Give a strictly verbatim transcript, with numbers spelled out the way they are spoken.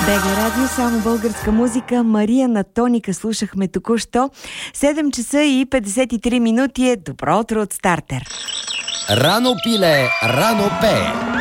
Бега радио, само българска музика. Мария на Тоника слушахме току-що. седем часа и петдесет и три минути е добро утро от Стартер. Рано пиле, рано пее.